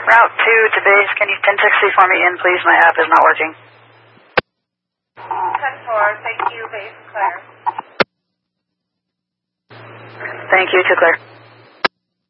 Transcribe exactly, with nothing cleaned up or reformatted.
Route two to base, can you ten sixty for me in, please? My app is not working. ten four, thank you, base clear. Thank you, to clear.